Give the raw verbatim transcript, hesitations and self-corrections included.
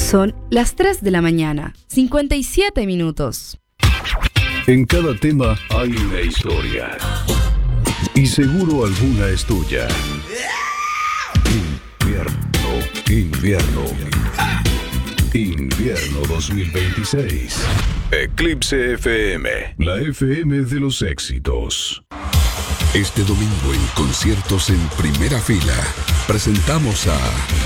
Son las tres de la mañana, cincuenta y siete minutos. En cada tema hay una historia. Y seguro alguna es tuya. Invierno, invierno. Invierno dos mil veintiséis. Eclipse F M, la F M de los éxitos. Este domingo en Conciertos en Primera Fila presentamos a